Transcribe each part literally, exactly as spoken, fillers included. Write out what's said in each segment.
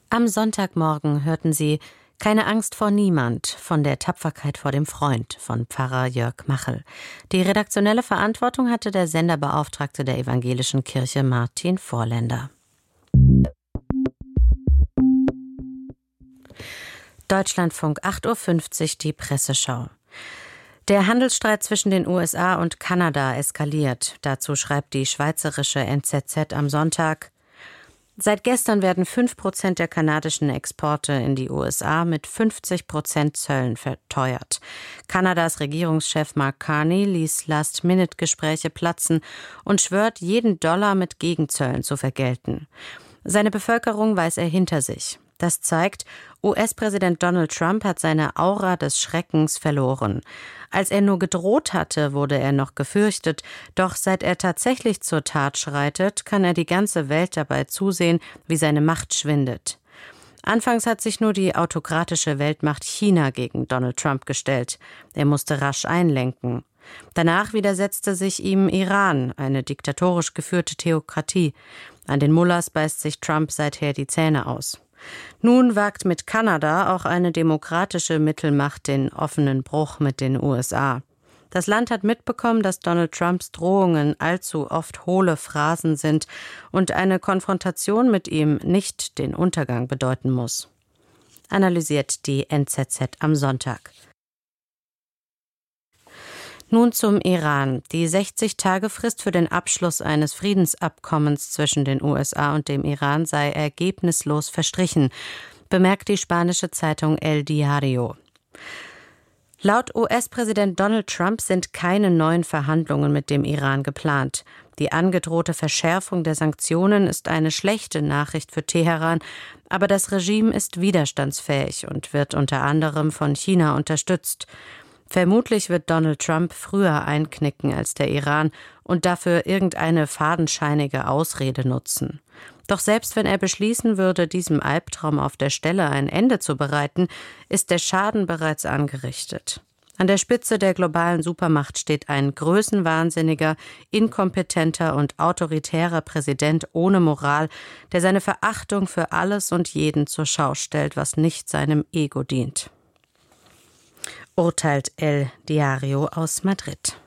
Am Sonntagmorgen hörten Sie »Keine Angst vor niemand« von der Tapferkeit vor dem Freund von Pfarrer Jörg Machel. Die redaktionelle Verantwortung hatte der Senderbeauftragte der Evangelischen Kirche Martin Vorländer. Deutschlandfunk, acht Uhr fünfzig, die Presseschau. Der Handelsstreit zwischen den U S A und Kanada eskaliert. Dazu schreibt die schweizerische N Z Z am Sonntag: Seit gestern werden fünf Prozent der kanadischen Exporte in die U S A mit fünfzig Prozent Zöllen verteuert. Kanadas Regierungschef Mark Carney ließ Last-Minute-Gespräche platzen und schwört, jeden Dollar mit Gegenzöllen zu vergelten. Seine Bevölkerung weiß er hinter sich. Das zeigt, U S-Präsident Donald Trump hat seine Aura des Schreckens verloren. Als er nur gedroht hatte, wurde er noch gefürchtet. Doch seit er tatsächlich zur Tat schreitet, kann er die ganze Welt dabei zusehen, wie seine Macht schwindet. Anfangs hat sich nur die autokratische Weltmacht China gegen Donald Trump gestellt. Er musste rasch einlenken. Danach widersetzte sich ihm Iran, eine diktatorisch geführte Theokratie. An den Mullahs beißt sich Trump seither die Zähne aus. Nun wagt mit Kanada auch eine demokratische Mittelmacht den offenen Bruch mit den U S A. Das Land hat mitbekommen, dass Donald Trumps Drohungen allzu oft hohle Phrasen sind und eine Konfrontation mit ihm nicht den Untergang bedeuten muss. Analysiert die N Z Z am Sonntag. Nun zum Iran. Die sechzig-Tage-Frist für den Abschluss eines Friedensabkommens zwischen den U S A und dem Iran sei ergebnislos verstrichen, bemerkt die spanische Zeitung El Diario. Laut U S-Präsident Donald Trump sind keine neuen Verhandlungen mit dem Iran geplant. Die angedrohte Verschärfung der Sanktionen ist eine schlechte Nachricht für Teheran, aber das Regime ist widerstandsfähig und wird unter anderem von China unterstützt. Vermutlich wird Donald Trump früher einknicken als der Iran und dafür irgendeine fadenscheinige Ausrede nutzen. Doch selbst wenn er beschließen würde, diesem Albtraum auf der Stelle ein Ende zu bereiten, ist der Schaden bereits angerichtet. An der Spitze der globalen Supermacht steht ein größenwahnsinniger, inkompetenter und autoritärer Präsident ohne Moral, der seine Verachtung für alles und jeden zur Schau stellt, was nicht seinem Ego dient. Urteilt El Diario aus Madrid.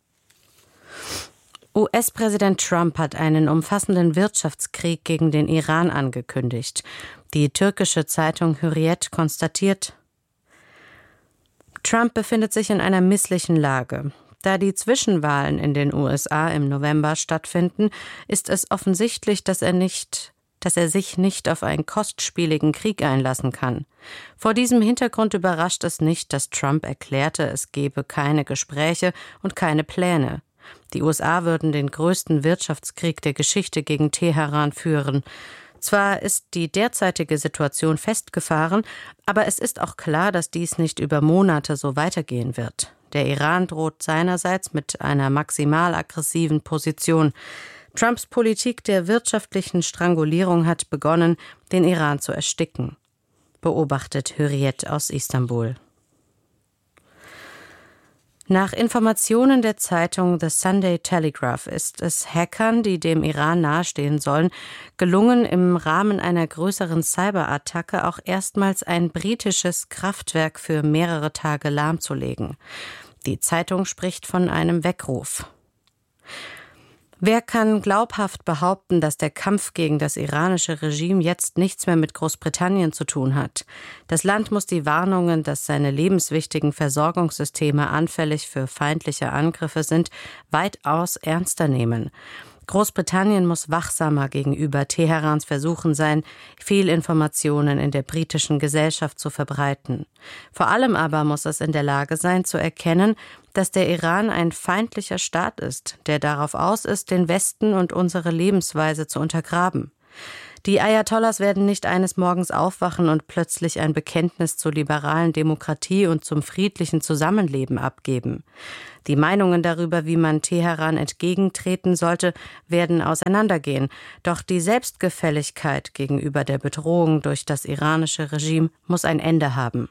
U S-Präsident Trump hat einen umfassenden Wirtschaftskrieg gegen den Iran angekündigt. Die türkische Zeitung Hürriyet konstatiert: Trump befindet sich in einer misslichen Lage. Da die Zwischenwahlen in den U S A im November stattfinden, ist es offensichtlich, dass er nicht dass er sich nicht auf einen kostspieligen Krieg einlassen kann. Vor diesem Hintergrund überrascht es nicht, dass Trump erklärte, es gebe keine Gespräche und keine Pläne. Die U S A würden den größten Wirtschaftskrieg der Geschichte gegen Teheran führen. Zwar ist die derzeitige Situation festgefahren, aber es ist auch klar, dass dies nicht über Monate so weitergehen wird. Der Iran droht seinerseits mit einer maximal aggressiven Position. Trumps Politik der wirtschaftlichen Strangulierung hat begonnen, den Iran zu ersticken, beobachtet Hürriyet aus Istanbul. Nach Informationen der Zeitung The Sunday Telegraph ist es Hackern, die dem Iran nahestehen sollen, gelungen, im Rahmen einer größeren Cyberattacke auch erstmals ein britisches Kraftwerk für mehrere Tage lahmzulegen. Die Zeitung spricht von einem Weckruf. Wer kann glaubhaft behaupten, dass der Kampf gegen das iranische Regime jetzt nichts mehr mit Großbritannien zu tun hat? Das Land muss die Warnungen, dass seine lebenswichtigen Versorgungssysteme anfällig für feindliche Angriffe sind, weitaus ernster nehmen. Großbritannien muss wachsamer gegenüber Teherans Versuchen sein, Fehlinformationen in der britischen Gesellschaft zu verbreiten. Vor allem aber muss es in der Lage sein, zu erkennen, dass der Iran ein feindlicher Staat ist, der darauf aus ist, den Westen und unsere Lebensweise zu untergraben. Die Ayatollahs werden nicht eines Morgens aufwachen und plötzlich ein Bekenntnis zur liberalen Demokratie und zum friedlichen Zusammenleben abgeben. Die Meinungen darüber, wie man Teheran entgegentreten sollte, werden auseinandergehen. Doch die Selbstgefälligkeit gegenüber der Bedrohung durch das iranische Regime muss ein Ende haben,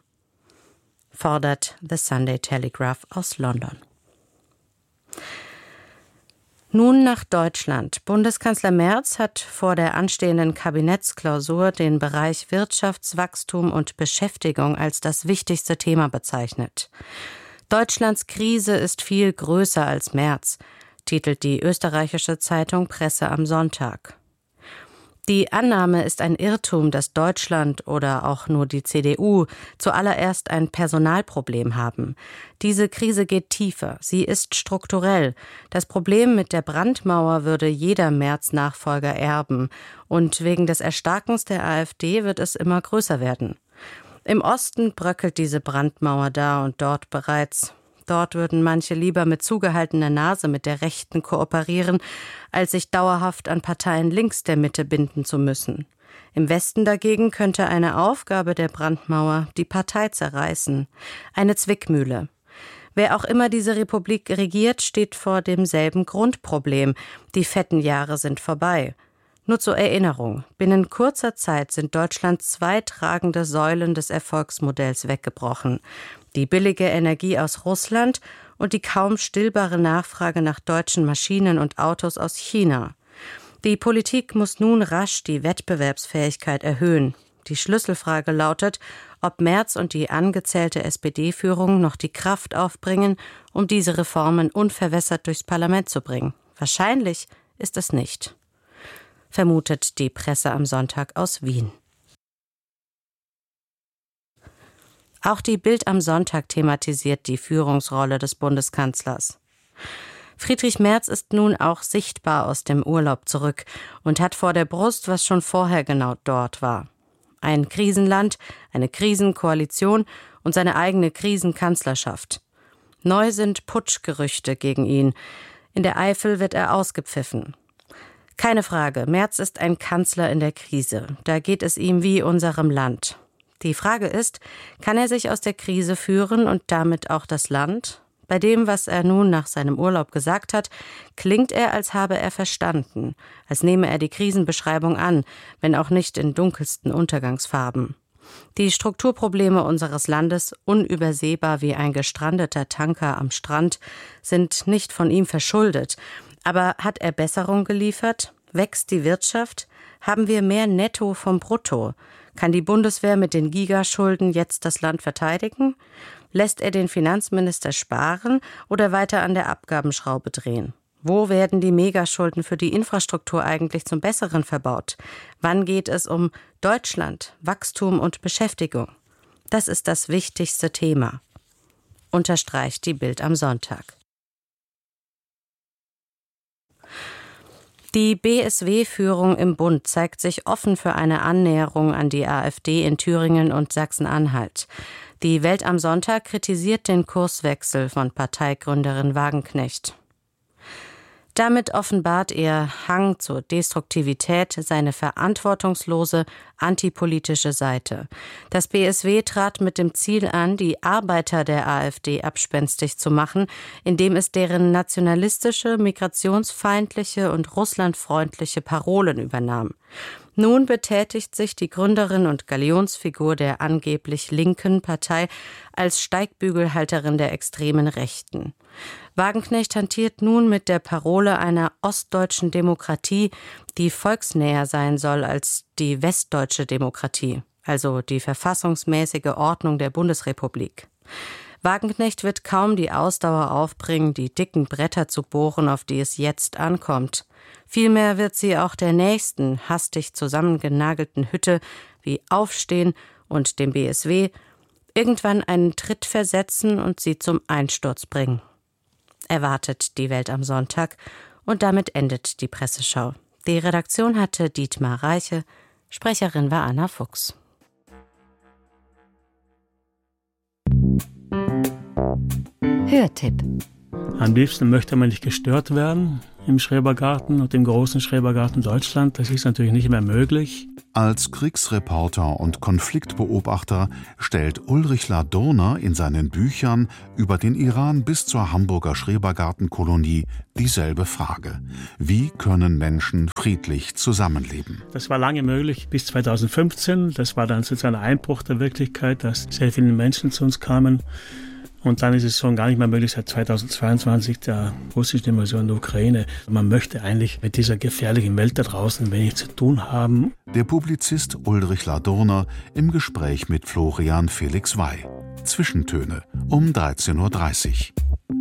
fordert The Sunday Telegraph aus London. Nun nach Deutschland. Bundeskanzler Merz hat vor der anstehenden Kabinettsklausur den Bereich Wirtschaftswachstum und Beschäftigung als das wichtigste Thema bezeichnet. Deutschlands Krise ist viel größer als Merz, titelt die österreichische Zeitung Presse am Sonntag. Die Annahme ist ein Irrtum, dass Deutschland oder auch nur die C D U zuallererst ein Personalproblem haben. Diese Krise geht tiefer, sie ist strukturell. Das Problem mit der Brandmauer würde jeder Merz-Nachfolger erben und wegen des Erstarkens der AfD wird es immer größer werden. Im Osten bröckelt diese Brandmauer da und dort bereits. Dort würden manche lieber mit zugehaltener Nase mit der Rechten kooperieren, als sich dauerhaft an Parteien links der Mitte binden zu müssen. Im Westen dagegen könnte eine Aufgabe der Brandmauer die Partei zerreißen. Eine Zwickmühle. Wer auch immer diese Republik regiert, steht vor demselben Grundproblem. Die fetten Jahre sind vorbei. Nur zur Erinnerung, binnen kurzer Zeit sind Deutschlands zwei tragende Säulen des Erfolgsmodells weggebrochen. Die billige Energie aus Russland und die kaum stillbare Nachfrage nach deutschen Maschinen und Autos aus China. Die Politik muss nun rasch die Wettbewerbsfähigkeit erhöhen. Die Schlüsselfrage lautet, ob Merz und die angezählte S P D-Führung noch die Kraft aufbringen, um diese Reformen unverwässert durchs Parlament zu bringen. Wahrscheinlich ist es nicht. Vermutet die Presse am Sonntag aus Wien. Auch die Bild am Sonntag thematisiert die Führungsrolle des Bundeskanzlers. Friedrich Merz ist nun auch sichtbar aus dem Urlaub zurück und hat vor der Brust, was schon vorher genau dort war. Ein Krisenland, eine Krisenkoalition und seine eigene Krisenkanzlerschaft. Neu sind Putschgerüchte gegen ihn. In der Eifel wird er ausgepfiffen. Keine Frage, Merz ist ein Kanzler in der Krise. Da geht es ihm wie unserem Land. Die Frage ist, kann er sich aus der Krise führen und damit auch das Land? Bei dem, was er nun nach seinem Urlaub gesagt hat, klingt er, als habe er verstanden, als nehme er die Krisenbeschreibung an, wenn auch nicht in dunkelsten Untergangsfarben. Die Strukturprobleme unseres Landes, unübersehbar wie ein gestrandeter Tanker am Strand, sind nicht von ihm verschuldet. Aber hat er Besserung geliefert? Wächst die Wirtschaft? Haben wir mehr Netto vom Brutto? Kann die Bundeswehr mit den Gigaschulden jetzt das Land verteidigen? Lässt er den Finanzminister sparen oder weiter an der Abgabenschraube drehen? Wo werden die Megaschulden für die Infrastruktur eigentlich zum Besseren verbaut? Wann geht es um Deutschland, Wachstum und Beschäftigung? Das ist das wichtigste Thema, unterstreicht die Bild am Sonntag. Die B S W-Führung im Bund zeigt sich offen für eine Annäherung an die AfD in Thüringen und Sachsen-Anhalt. Die Welt am Sonntag kritisiert den Kurswechsel von Parteigründerin Wagenknecht. Damit offenbart ihr Hang zur Destruktivität seine verantwortungslose, antipolitische Seite. Das B S W trat mit dem Ziel an, die Arbeiter der AfD abspenstig zu machen, indem es deren nationalistische, migrationsfeindliche und russlandfreundliche Parolen übernahm. Nun betätigt sich die Gründerin und Galionsfigur der angeblich linken Partei als Steigbügelhalterin der extremen Rechten. Wagenknecht hantiert nun mit der Parole einer ostdeutschen Demokratie, die volksnäher sein soll als die westdeutsche Demokratie, also die verfassungsmäßige Ordnung der Bundesrepublik. Wagenknecht wird kaum die Ausdauer aufbringen, die dicken Bretter zu bohren, auf die es jetzt ankommt. Vielmehr wird sie auch der nächsten, hastig zusammengenagelten Hütte wie Aufstehen und dem B S W irgendwann einen Tritt versetzen und sie zum Einsturz bringen. Erwartet die Welt am Sonntag und damit endet die Presseschau. Die Redaktion hatte Dietmar Reiche, Sprecherin war Anna Fuchs. Hörtipp. Am liebsten möchte man nicht gestört werden im Schrebergarten und im großen Schrebergarten Deutschland. Das ist natürlich nicht mehr möglich. Als Kriegsreporter und Konfliktbeobachter stellt Ulrich Ladurner in seinen Büchern über den Iran bis zur Hamburger Schrebergartenkolonie dieselbe Frage. Wie können Menschen friedlich zusammenleben? Das war lange möglich bis zweitausendfünfzehn. Das war dann sozusagen ein Einbruch der Wirklichkeit, dass sehr viele Menschen zu uns kamen. Und dann ist es schon gar nicht mehr möglich seit zweitausendzweiundzwanzig der russischen Invasion der Ukraine. Man möchte eigentlich mit dieser gefährlichen Welt da draußen wenig zu tun haben. Der Publizist Ulrich Ladurner im Gespräch mit Florian Felix Wey. Zwischentöne um dreizehn Uhr dreißig.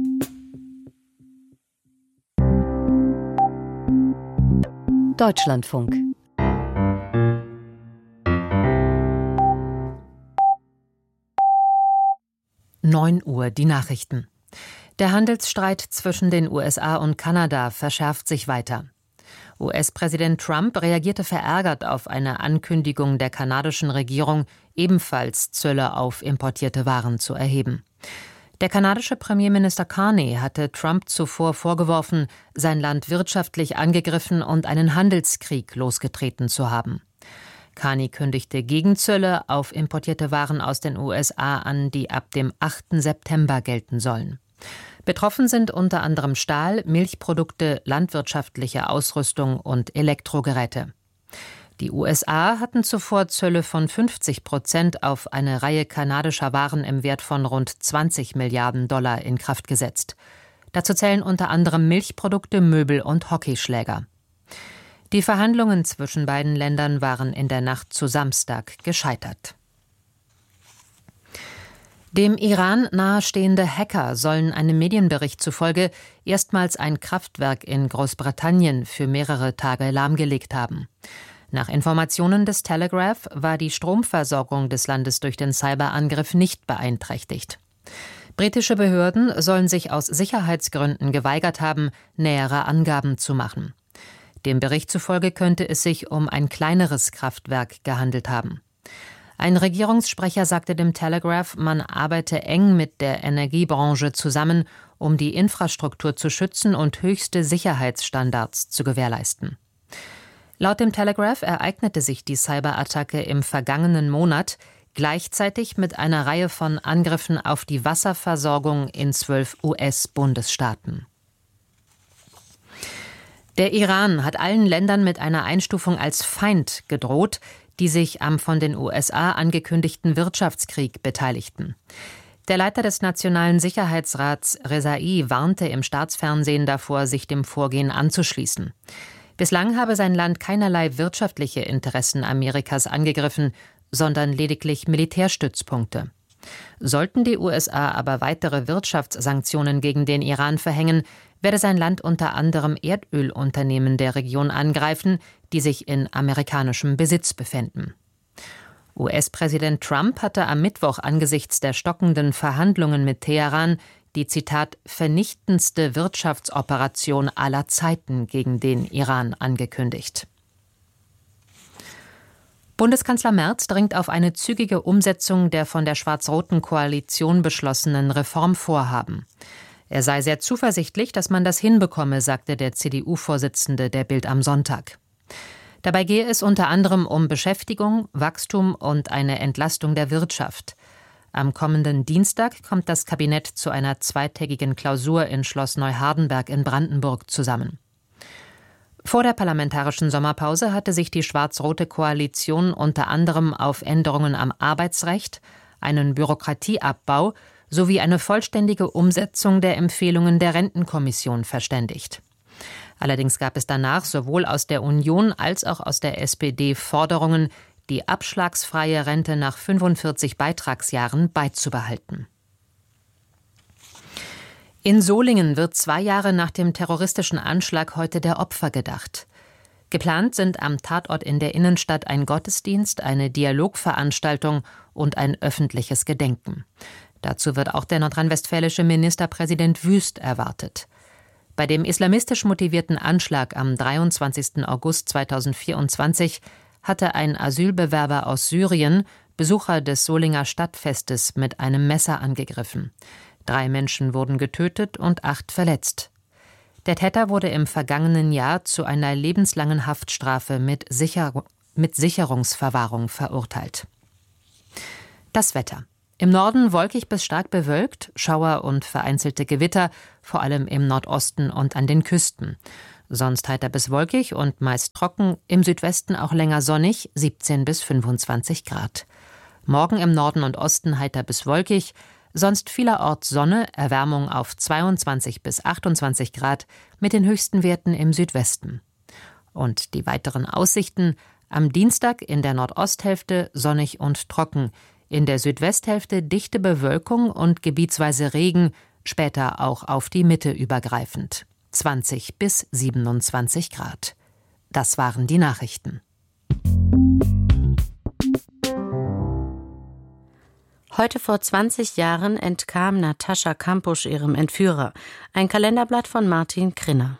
Deutschlandfunk. neun Uhr die Nachrichten. Der Handelsstreit zwischen den U S A und Kanada verschärft sich weiter. U S-Präsident Trump reagierte verärgert auf eine Ankündigung der kanadischen Regierung, ebenfalls Zölle auf importierte Waren zu erheben. Der kanadische Premierminister Carney hatte Trump zuvor vorgeworfen, sein Land wirtschaftlich angegriffen und einen Handelskrieg losgetreten zu haben. Carney kündigte Gegenzölle auf importierte Waren aus den U S A an, die ab dem achten September gelten sollen. Betroffen sind unter anderem Stahl, Milchprodukte, landwirtschaftliche Ausrüstung und Elektrogeräte. Die U S A hatten zuvor Zölle von fünfzig Prozent auf eine Reihe kanadischer Waren im Wert von rund zwanzig Milliarden Dollar in Kraft gesetzt. Dazu zählen unter anderem Milchprodukte, Möbel und Hockeyschläger. Die Verhandlungen zwischen beiden Ländern waren in der Nacht zu Samstag gescheitert. Dem Iran nahestehende Hacker sollen einem Medienbericht zufolge erstmals ein Kraftwerk in Großbritannien für mehrere Tage lahmgelegt haben. Nach Informationen des Telegraph war die Stromversorgung des Landes durch den Cyberangriff nicht beeinträchtigt. Britische Behörden sollen sich aus Sicherheitsgründen geweigert haben, nähere Angaben zu machen. Dem Bericht zufolge könnte es sich um ein kleineres Kraftwerk gehandelt haben. Ein Regierungssprecher sagte dem Telegraph, man arbeite eng mit der Energiebranche zusammen, um die Infrastruktur zu schützen und höchste Sicherheitsstandards zu gewährleisten. Laut dem Telegraph ereignete sich die Cyberattacke im vergangenen Monat gleichzeitig mit einer Reihe von Angriffen auf die Wasserversorgung in zwölf U S-Bundesstaaten. Der Iran hat allen Ländern mit einer Einstufung als Feind gedroht, die sich am von den U S A angekündigten Wirtschaftskrieg beteiligten. Der Leiter des Nationalen Sicherheitsrats Rezai warnte im Staatsfernsehen davor, sich dem Vorgehen anzuschließen. Bislang habe sein Land keinerlei wirtschaftliche Interessen Amerikas angegriffen, sondern lediglich Militärstützpunkte. Sollten die U S A aber weitere Wirtschaftssanktionen gegen den Iran verhängen, werde sein Land unter anderem Erdölunternehmen der Region angreifen, die sich in amerikanischem Besitz befänden. U S-Präsident Trump hatte am Mittwoch angesichts der stockenden Verhandlungen mit Teheran die, Zitat, vernichtendste Wirtschaftsoperation aller Zeiten gegen den Iran angekündigt. Bundeskanzler Merz dringt auf eine zügige Umsetzung der von der schwarz-roten Koalition beschlossenen Reformvorhaben. Er sei sehr zuversichtlich, dass man das hinbekomme, sagte der C D U-Vorsitzende der Bild am Sonntag. Dabei gehe es unter anderem um Beschäftigung, Wachstum und eine Entlastung der Wirtschaft. Am kommenden Dienstag kommt das Kabinett zu einer zweitägigen Klausur in Schloss Neuhardenberg in Brandenburg zusammen. Vor der parlamentarischen Sommerpause hatte sich die schwarz-rote Koalition unter anderem auf Änderungen am Arbeitsrecht, einen Bürokratieabbau sowie eine vollständige Umsetzung der Empfehlungen der Rentenkommission verständigt. Allerdings gab es danach sowohl aus der Union als auch aus der S P D Forderungen, die abschlagsfreie Rente nach fünfundvierzig Beitragsjahren beizubehalten. In Solingen wird zwei Jahre nach dem terroristischen Anschlag heute der Opfer gedacht. Geplant sind am Tatort in der Innenstadt ein Gottesdienst, eine Dialogveranstaltung und ein öffentliches Gedenken. Dazu wird auch der nordrhein-westfälische Ministerpräsident Wüst erwartet. Bei dem islamistisch motivierten Anschlag am dreiundzwanzigsten August zweitausendvierundzwanzig hatte ein Asylbewerber aus Syrien Besucher des Solinger Stadtfestes mit einem Messer angegriffen. Drei Menschen wurden getötet und acht verletzt. Der Täter wurde im vergangenen Jahr zu einer lebenslangen Haftstrafe mit, Sicher- mit Sicherungsverwahrung verurteilt. Das Wetter. Im Norden wolkig bis stark bewölkt, Schauer und vereinzelte Gewitter, vor allem im Nordosten und an den Küsten. Sonst heiter bis wolkig und meist trocken, im Südwesten auch länger sonnig, siebzehn bis fünfundzwanzig Grad. Morgen im Norden und Osten heiter bis wolkig, Sonst vielerorts Sonne, Erwärmung auf zweiundzwanzig bis achtundzwanzig Grad mit den höchsten Werten im Südwesten. Und die weiteren Aussichten: am Dienstag in der Nordosthälfte sonnig und trocken, in der Südwesthälfte dichte Bewölkung und gebietsweise Regen, später auch auf die Mitte übergreifend. zwanzig bis siebenundzwanzig Grad. Das waren die Nachrichten. Heute vor zwanzig Jahren entkam Natascha Kampusch ihrem Entführer. Ein Kalenderblatt von Martin Krinner.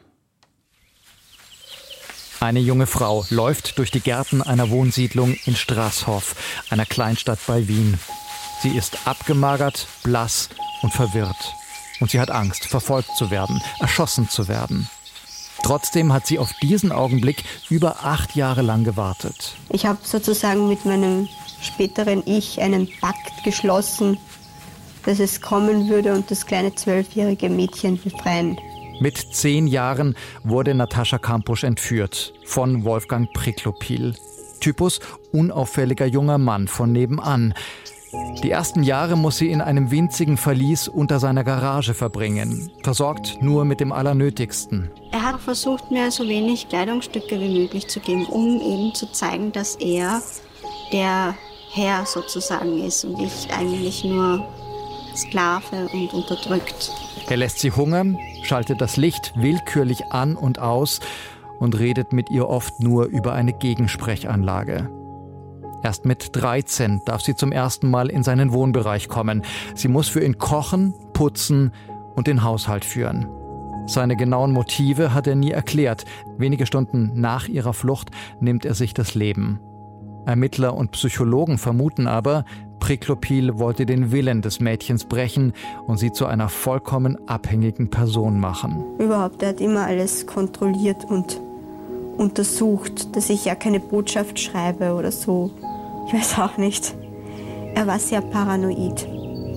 Eine junge Frau läuft durch die Gärten einer Wohnsiedlung in Straßhof, einer Kleinstadt bei Wien. Sie ist abgemagert, blass und verwirrt. Und sie hat Angst, verfolgt zu werden, erschossen zu werden. Trotzdem hat sie auf diesen Augenblick über acht Jahre lang gewartet. Ich habe sozusagen mit meinem späteren Ich einen Pakt geschlossen, dass es kommen würde und das kleine zwölfjährige Mädchen befreien. Mit zehn Jahren wurde Natascha Kampusch entführt von Wolfgang Priklopil. Typus unauffälliger junger Mann von nebenan. Die ersten Jahre muss sie in einem winzigen Verlies unter seiner Garage verbringen, versorgt nur mit dem Allernötigsten. Er hat versucht, mir so wenig Kleidungsstücke wie möglich zu geben, um eben zu zeigen, dass er der Herr sozusagen ist und ich eigentlich nur Sklave und unterdrückt. Er lässt sie hungern, schaltet das Licht willkürlich an und aus und redet mit ihr oft nur über eine Gegensprechanlage. Erst mit dreizehn darf sie zum ersten Mal in seinen Wohnbereich kommen. Sie muss für ihn kochen, putzen und den Haushalt führen. Seine genauen Motive hat er nie erklärt. Wenige Stunden nach ihrer Flucht nimmt er sich das Leben. Ermittler und Psychologen vermuten aber, Priklopil wollte den Willen des Mädchens brechen und sie zu einer vollkommen abhängigen Person machen. Überhaupt, er hat immer alles kontrolliert und untersucht, dass ich ja keine Botschaft schreibe oder so. Ich weiß auch nicht. Er war sehr paranoid.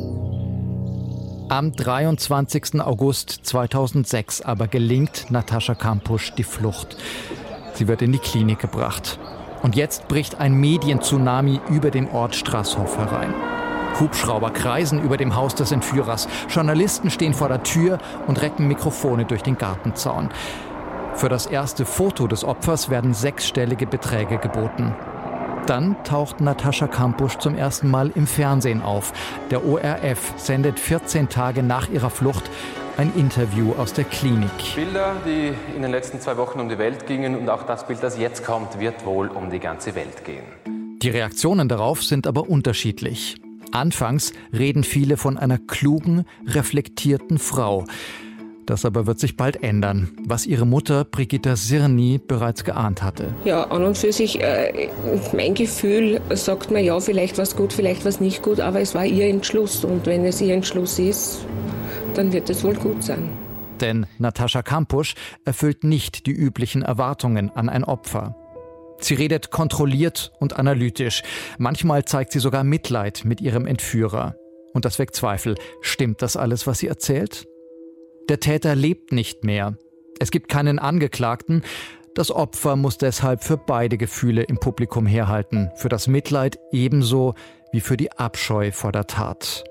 Am dreiundzwanzigsten August zweitausendsechs aber gelingt Natascha Kampusch die Flucht. Sie wird in die Klinik gebracht. Und jetzt bricht ein Medientsunami über den Ort Straßhof herein. Hubschrauber kreisen über dem Haus des Entführers. Journalisten stehen vor der Tür und recken Mikrofone durch den Gartenzaun. Für das erste Foto des Opfers werden sechsstellige Beträge geboten. Dann taucht Natascha Kampusch zum ersten Mal im Fernsehen auf. Der O R F sendet vierzehn Tage nach ihrer Flucht ein Interview aus der Klinik. Bilder, die in den letzten zwei Wochen um die Welt gingen, und auch das Bild, das jetzt kommt, wird wohl um die ganze Welt gehen. Die Reaktionen darauf sind aber unterschiedlich. Anfangs reden viele von einer klugen, reflektierten Frau. Das aber wird sich bald ändern, was ihre Mutter Brigitta Sirny bereits geahnt hatte. Ja, an und für sich, äh, mein Gefühl sagt mir, ja, vielleicht war es gut, vielleicht war es nicht gut, aber es war ihr Entschluss. Und wenn es ihr Entschluss ist, dann wird es wohl gut sein. Denn Natascha Kampusch erfüllt nicht die üblichen Erwartungen an ein Opfer. Sie redet kontrolliert und analytisch. Manchmal zeigt sie sogar Mitleid mit ihrem Entführer. Und das weckt Zweifel. Stimmt das alles, was sie erzählt? Der Täter lebt nicht mehr. Es gibt keinen Angeklagten. Das Opfer muss deshalb für beide Gefühle im Publikum herhalten. Für das Mitleid ebenso wie für die Abscheu vor der Tat.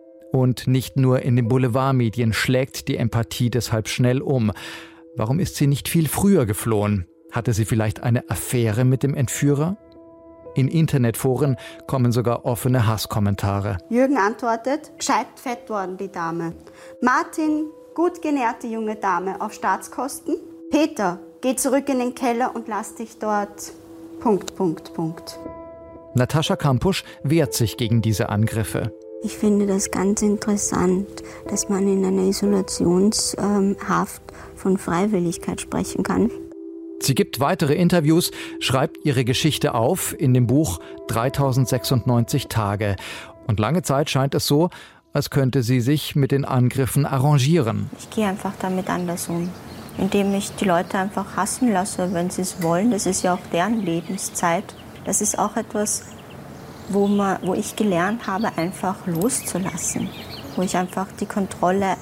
Und nicht nur in den Boulevardmedien schlägt die Empathie deshalb schnell um. Warum ist sie nicht viel früher geflohen? Hatte sie vielleicht eine Affäre mit dem Entführer? In Internetforen kommen sogar offene Hasskommentare. Jürgen antwortet, gescheit fett worden, die Dame. Martin, gut genährte junge Dame auf Staatskosten. Peter, geh zurück in den Keller und lass dich dort... Punkt, Punkt, Punkt. Natascha Kampusch wehrt sich gegen diese Angriffe. Ich finde das ganz interessant, dass man in einer Isolationshaft von Freiwilligkeit sprechen kann. Sie gibt weitere Interviews, schreibt ihre Geschichte auf in dem Buch dreitausendsechsundneunzig Tage. Und lange Zeit scheint es so, als könnte sie sich mit den Angriffen arrangieren. Ich gehe einfach damit anders um, indem ich die Leute einfach hassen lasse, wenn sie es wollen. Das ist ja auch deren Lebenszeit. Das ist auch etwas, wo, man, wo ich gelernt habe, einfach loszulassen. Wo ich einfach die Kontrolle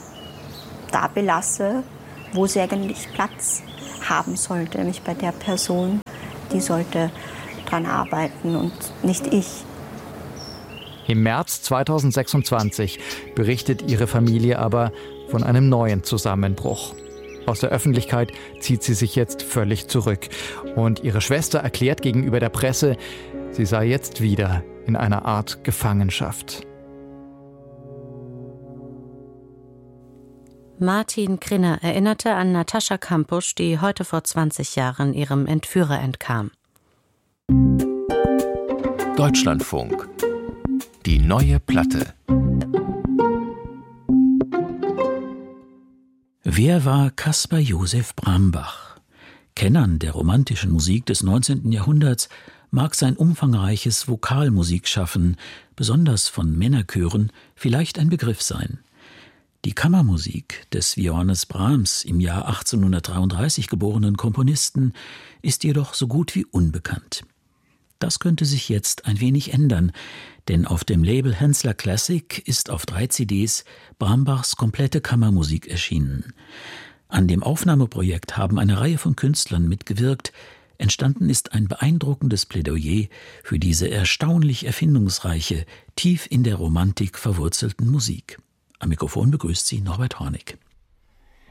da belasse, wo sie eigentlich Platz haben sollte. Nämlich bei der Person, die sollte dran arbeiten und nicht ich. Im März zweitausendsechsundzwanzig berichtet ihre Familie aber von einem neuen Zusammenbruch. Aus der Öffentlichkeit zieht sie sich jetzt völlig zurück. Und ihre Schwester erklärt gegenüber der Presse, sie sei jetzt wieder in einer Art Gefangenschaft. Martin Krinner erinnerte an Natascha Kampusch, die heute vor zwanzig Jahren ihrem Entführer entkam. Deutschlandfunk. Die neue Platte. Wer war Caspar Josef Brambach? Kennern der romantischen Musik des neunzehnten Jahrhunderts mag sein umfangreiches Vokalmusikschaffen, besonders von Männerchören, vielleicht ein Begriff sein. Die Kammermusik des Johannes Brahms, im Jahr achtzehnhundertdreiunddreißig geborenen Komponisten, ist jedoch so gut wie unbekannt. Das könnte sich jetzt ein wenig ändern, denn auf dem Label Hensler Classic ist auf drei C Ds Brambachs komplette Kammermusik erschienen. An dem Aufnahmeprojekt haben eine Reihe von Künstlern mitgewirkt. Entstanden ist ein beeindruckendes Plädoyer für diese erstaunlich erfindungsreiche, tief in der Romantik verwurzelten Musik. Am Mikrofon begrüßt Sie Norbert Hornig.